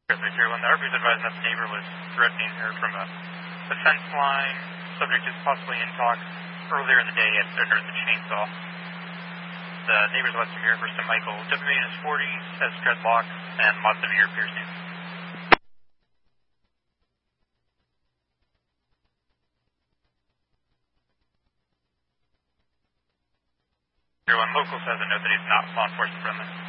The RP is advising that the neighbor was threatening her from a fence line. Subject is possibly in talks earlier in the day under the chainsaw. The neighbor's left some ear for St. Michael. W-40 has dreadlocks and lots of ear piercings. Locals has a note that he's not law enforcement friendly.